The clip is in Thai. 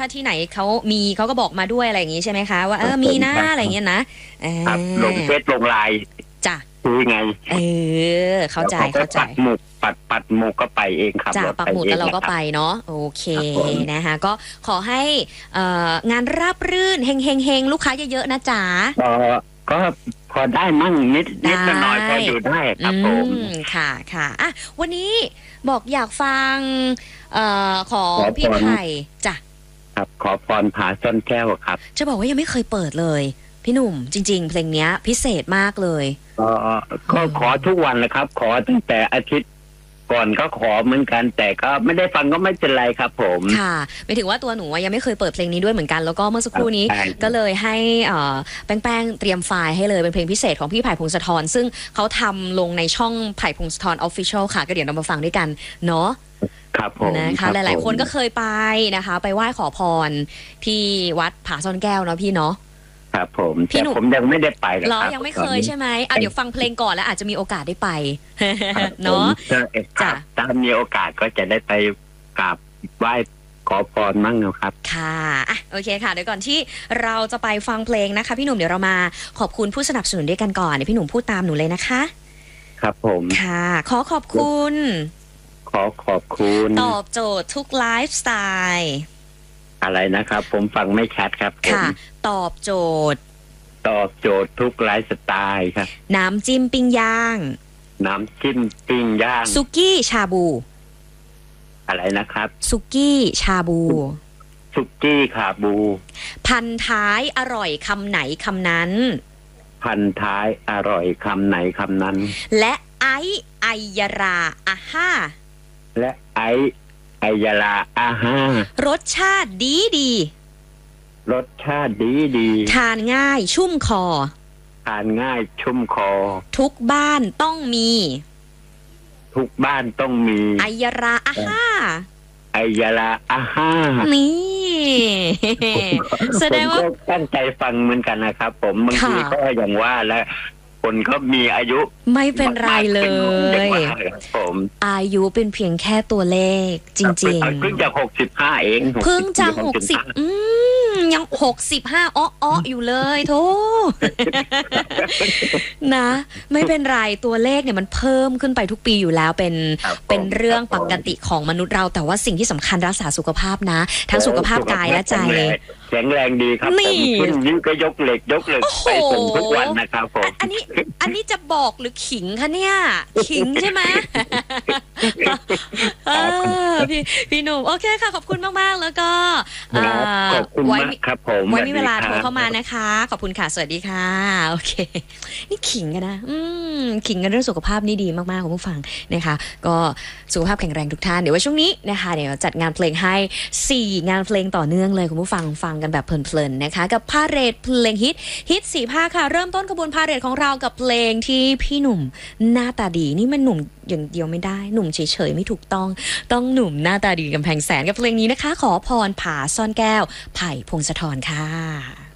ถ้าที่ไหนเขามีเขาก็บอกมาด้วยอะไรอย่างงี้ใช่ไหมคะว่ามีนะอะไรอย่างเงี้ยนะครับลงเฟซลงไลน์จ้ะคือไงเข้าใจปัดหมุกก็ไปเองครับจ้ะปักหมุดแล้วเราก็ไปเนาะโอเคนะคะก็ขอให้งานราบรื่นเฮงลูกค้าเยอะๆนะจ๊ะก็พอได้มั่งนิดหน่อยพออยู่ได้ครับผมค่ะอ่ะวันนี้บอกอยากฟังของพี่ไผ่จ้ะครับขอพรผาซ่อนแก้วครับจะบอกว่ายังไม่เคยเปิดเลยพี่หนุ่มจริงๆเพลงนี้พิเศษมากเลยก็ขอทุกวันเลยครับขอตั้งแต่อาทิตย์ก่อนก็ขอเหมือนกันแต่ก็ไม่ได้ฟังก็ไม่เป็นไรครับผมค่ะหมายถึงว่าตัวหนูยังไม่เคยเปิดเพลงนี้ด้วยเหมือนกันแล้วก็เมื่อสักครู่นี้ก็เลยให้แป้งเตรียมไฟล์ให้เลยเป็นเพลงพิเศษของพี่ไผ่พงศธรซึ่งเขาทำลงในช่องไผ่พงศธร Official ค่ะก็เดี๋ยวเรามาฟังด้วยกันเนาะครับผมนะคะหลายๆคนก็เคยไปนะคะไปไหว้ขอพรที่วัดผาซ่อนแก้วเนาะพี่เนาะครับผมแต่ผมยังไม่ได้ไปเลยครับยังไม่เคยใช่ไหมเดี๋ยวฟังเพลงก่อนแล้วอาจจะมีโอกาสได้ไปเนาะจ้ะถ้ามีโอกาสก็จะได้ไปกราบไหว้ขอพรมั่งนะครับค่ะโอเคค่ะเดี๋ยวก่อนที่เราจะไปฟังเพลงนะคะพี่หนุ่มเดี๋ยวเรามาขอบคุณผู้สนับสนุนด้วยกันก่อนเดี๋ยวพี่หนุ่มพูดตามหนูเลยนะคะครับผมค่ะขอขอบคุณตอบโจทย์ทุกไลฟ์สไตล์อะไรนะครับผมฟังไม่ชัดครับค่ะตอบโจทย์ทุกไลฟ์สไตล์ครับน้ำจิ้มปิ้งย่างสุกี้ชาบูอะไรนะครับสุกี้ชาบูพันท้ายอร่อยคำไหนคำนั้นและไอยาราอาห้ารสชาติดีทานง่ายชุ่มคอทุกบ้านต้องมีไอยาราอาห้านี่แสดงว่าตั้งใจฟังเหมือนกันนะครับผมบางทีก็อย่างว่าแล้วคนเขามีอายุไม่เป็นไรเลยอายุเป็นเพียงแค่ตัวเลขจริงๆเพิ่งจะ65เองเพิ่งจะ60ยัง65อ้ออยู่เลยโธ่นะไม่เป็นไรตัวเลขเนี่ยมันเพิ่มขึ้นไปทุกปีอยู่แล้วเป็นเรื่องปกติของมนุษย์เราแต่ว่าสิ่งที่สำคัญรักษาสุขภาพนะทั้งสุขภาพกายและใจแข็งแรงดีครับผมยิ่งก็ยกเหล็กไปส่งทุกวันนะครับผมอันนี้จะบอกหรือขิงคะเนี่ยขิงใช่ไหมพี่หนุ่มโอเคค่ะขอบคุณมากๆแล้วก็ไว้มีเวลาโทรเข้ามานะคะขอบคุณค่ะสวัสดีค่ะโอเคนี่ขิงกันนะขิงกันเรื่องสุขภาพนี่ดีมากๆคุณผู้ฟังนะคะก็สุขภาพแข็งแรงทุกท่านเดี๋ยวว่าช่วงนี้นะคะเดี๋ยวจัดงานเพลงให้4งานเพลงต่อเนื่องเลยคุณผู้ฟังกันแบบเพลินๆนะคะกับพาเหรดเพลงฮิต4ภาคค่ะเริ่มต้นขบวนพาเหรดของเรากับเพลงที่พี่หนุ่มหน้าตาดีนี่มันหนุ่มอย่างเดียวไม่ได้หนุ่มเฉยๆไม่ถูกต้องหนุ่มหน้าตาดีกำแพงแสนกับเพลงนี้นะคะขอพรผาซ่อนแก้วไผ่พงศธรค่ะ